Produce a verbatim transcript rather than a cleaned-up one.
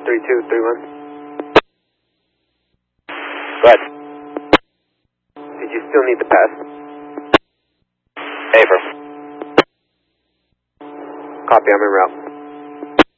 three two three one. Go ahead. Did you still need the pass? Paper. Copy, I'm en route.